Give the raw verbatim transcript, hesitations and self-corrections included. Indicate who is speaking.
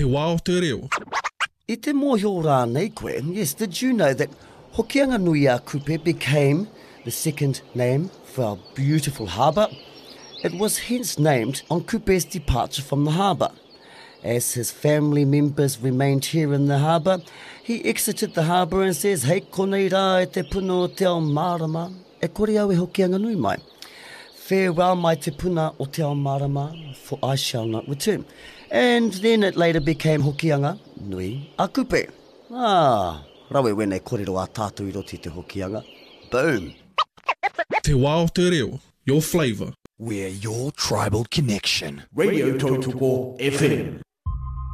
Speaker 1: Te wā o te reo.
Speaker 2: I te mōhio rānei koe, yes, did you know that Hokianga Nui a Kupe became the second name for our beautiful harbour? It was hence named on Kupe's departure from the harbour. As his family members remained here in the harbour, he exited the harbour and says, hei konei rā e te puna o te ao marama, e kore au e Hokianga Nui mai. Farewell mai te puna o te ao marama, for I shall not return. And then it later became Hokianga Nui a Kupe. Ah, rawe wene korero a tātou i roti te Hokianga. Boom.
Speaker 1: Te wā o te reo. Your flavour.
Speaker 3: We're your tribal connection.
Speaker 4: Radio Totoko F M.